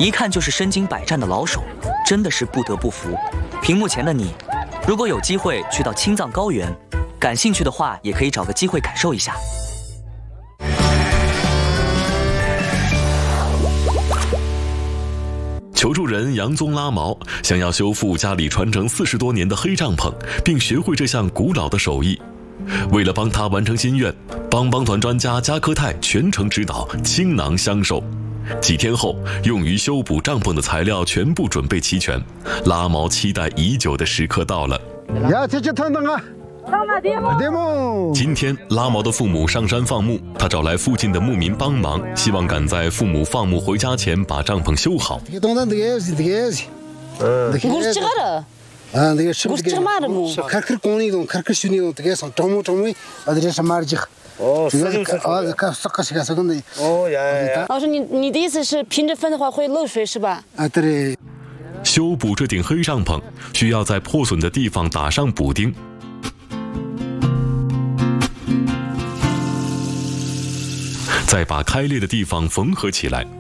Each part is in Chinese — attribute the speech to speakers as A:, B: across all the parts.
A: 一看就是身经百战的老手，真的是不得不服。屏幕前的你，如果有机会去到青藏高原，感兴趣的话，也可以找个机会感受一下。
B: 求助人杨宗拉毛想要修复家里传承40多年的黑帐篷，并学会这项古老的手艺。为了帮他完成心愿，帮帮团专家加科泰全程指导，倾囊相授。几天后，用于修补帐篷的材料全部准备齐全，拉毛期待已久的时刻到了。今天，拉毛的父母上山放牧，他找来附近的牧民帮忙，希望赶在父母放牧回家前把帐篷修好。
C: 老师，你的意思是平着分的话会漏水是吧？
B: 对。修补这顶黑帐篷，需要在破损的地方打上补丁。再把开裂的地方缝合起来，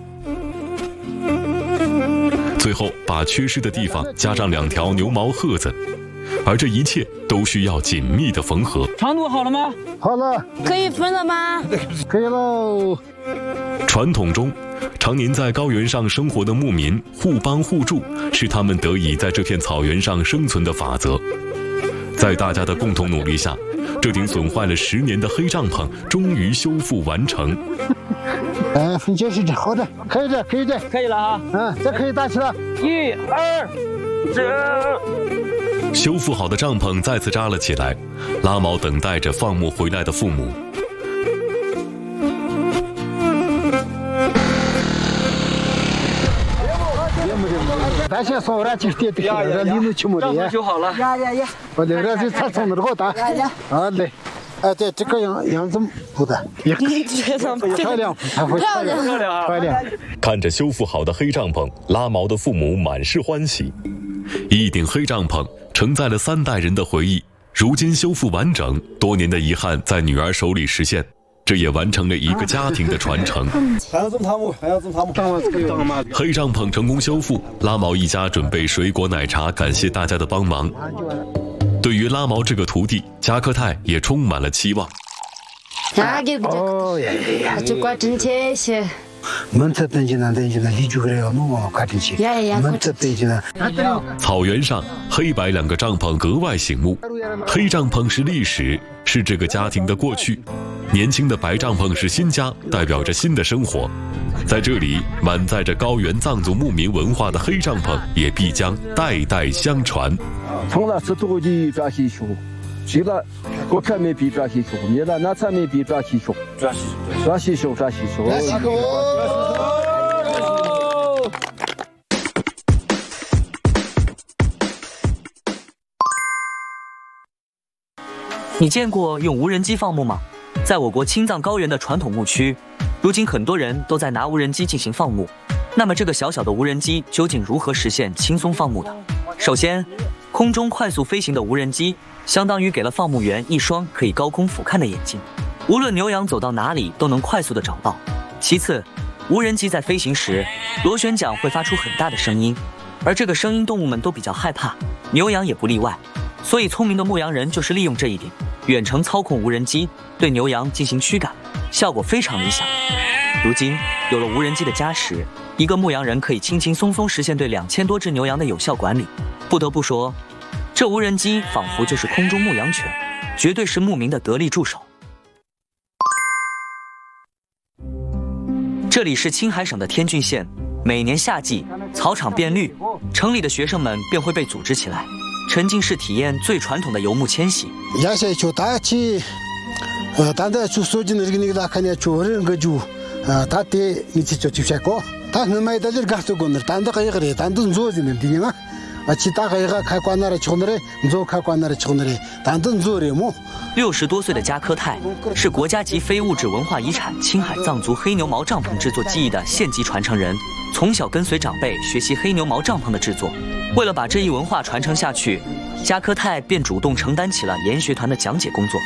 B: 最后把缺失的地方加上2条牛毛褐子，而这一切都需要紧密的缝合。
D: 长度好了吗？
E: 好了。
C: 可以分了吗？
E: 可以喽。
B: 传统中，常年在高原上生活的牧民互帮互助，是他们得以在这片草原上生存的法则。在大家的共同努力下，这顶损坏了10年的黑帐篷终于修复完成。
E: 分解是好的，可以的，可以的，
D: 可以了啊。
E: 这可以搭起来。
D: 1、2、3。
B: 修复好的帐篷再次扎了起来，拉毛等待着放牧回来的父母。
E: 咱先送俺去店里，让你们去摸的。
D: 修好了。
E: 我这个是他从那儿打。好嘞。对，这个样子不的，漂亮，漂亮。
B: 看着修复好的黑帐篷，拉毛的父母满是欢喜。一顶黑帐篷承载了3代人的回忆，如今修复完整，多年的遗憾在女儿手里实现，这也完成了一个家庭的传承。黑帐篷成功修复，拉毛一家准备水果奶茶，感谢大家的帮忙。对于拉毛这个徒弟，加科泰也充满了期望。草原上，黑白2个帐篷格外醒目。黑帐篷是历史，是这个家庭的过去；年轻的白帐篷是新家，代表着新的生活。在这里，满载着高原藏族牧民文化的黑帐篷也必将代代相传。
F: 从那是多的抓西熊，去了我看没比抓西熊，你了那才没比抓西熊，抓西熊。
A: 你见过用无人机放牧吗？在我国青藏高原的传统牧区，如今很多人都在拿无人机进行放牧。那么这个小小的无人机究竟如何实现轻松放牧的？首先，空中快速飞行的无人机相当于给了放牧员一双可以高空俯瞰的眼睛，无论牛羊走到哪里都能快速的找到。其次，无人机在飞行时，螺旋桨会发出很大的声音，而这个声音动物们都比较害怕，牛羊也不例外。所以聪明的牧羊人就是利用这一点，远程操控无人机对牛羊进行驱赶，效果非常理想。如今有了无人机的加持，一个牧羊人可以轻轻松松实现对2000多只牛羊的有效管理。不得不说，这无人机仿佛就是空中牧羊犬，绝对是牧民的得力助手。这里是青海省的天峻县，每年夏季草场变绿，城里的学生们便会被组织起来，沉浸式体验最传统的游牧迁徙。60多岁的加科泰是国家级非物质文化遗产青海藏族黑牛毛帐篷制作技艺的县级传承人，从小跟随长辈学习黑牛毛帐篷的制作。为了把这一文化传承下去，加科泰便主动承担起了研学团的讲解工作。